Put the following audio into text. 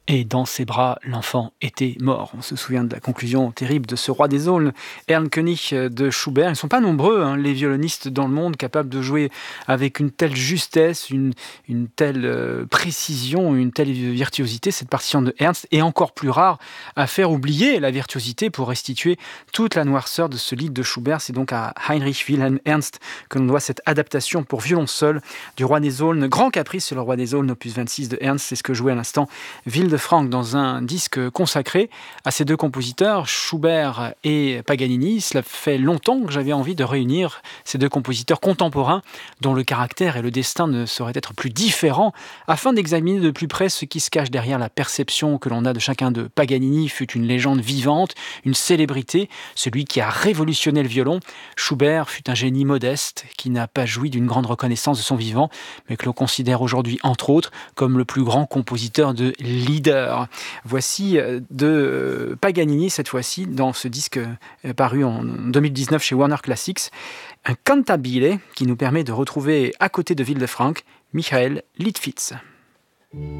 Et dans ses bras, l'enfant était mort. On se souvient de la conclusion terrible de ce roi des aulnes, Ernst de Schubert. Ils ne sont pas nombreux, les violonistes dans le monde, capables de jouer avec une telle justesse, une telle précision, une telle virtuosité. Cette partition de Ernst est encore plus rare à faire oublier la virtuosité pour restituer toute la noirceur de ce lied de Schubert. C'est donc à Heinrich Wilhelm Ernst que l'on doit cette adaptation pour violon seul du roi des aulnes. Grand caprice sur le roi des aulnes, opus 26 de Ernst. C'est ce que jouait à l'instant Wildefrank dans un disque consacré à ces deux compositeurs, Schubert et Paganini. Cela fait longtemps que j'avais envie de réunir ces deux compositeurs contemporains dont le caractère et le destin ne sauraient être plus différents, afin d'examiner de plus près ce qui se cache derrière la perception que l'on a de chacun d'eux. Paganini fut une légende vivante, une célébrité, celui qui a révolutionné le violon. Schubert fut un génie modeste qui n'a pas joui d'une grande reconnaissance de son vivant, mais que l'on considère aujourd'hui, entre autres, comme le plus grand compositeur de leader. Voici de Paganini, cette fois-ci, dans ce disque paru en 2019 chez Warner Classics, un cantabile qui nous permet de retrouver, à côté de Wildefrank, Michael Littfitz.